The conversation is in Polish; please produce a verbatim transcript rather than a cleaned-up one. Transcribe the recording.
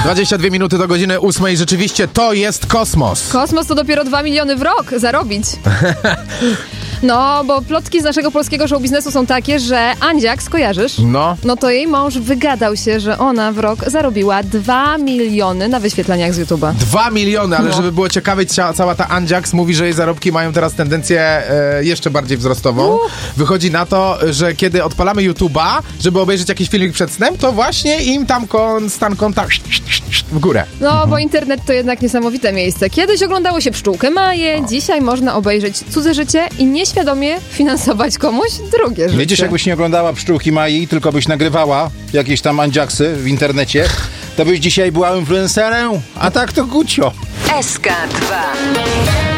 dwadzieścia dwie minuty do godziny ósmej. Rzeczywiście to jest kosmos. Kosmos to dopiero dwa miliony w rok zarobić. No, bo plotki z naszego polskiego show biznesu są takie, że Andziak, skojarzysz? No. No to jej mąż wygadał się, że ona w rok zarobiła dwa miliony na wyświetleniach z YouTube'a. Dwa miliony, ale No. żeby było ciekawe, cia, cała ta Andziaks mówi, że jej zarobki mają teraz tendencję e, jeszcze bardziej wzrostową. Uh. Wychodzi na to, że kiedy odpalamy YouTube'a, żeby obejrzeć jakiś filmik przed snem, to właśnie im tam kon, stan konta w górę. No, bo internet to jednak niesamowite miejsce. Kiedyś oglądało się Pszczółkę Maję, dzisiaj można obejrzeć cudze życie i nieświadomie finansować komuś drugie życie. Widzisz, jakbyś nie oglądała Pszczółki Mai, tylko byś nagrywała jakieś tam Andziaksy w internecie, to byś dzisiaj była influencerem, a tak to gucio. S K dwa.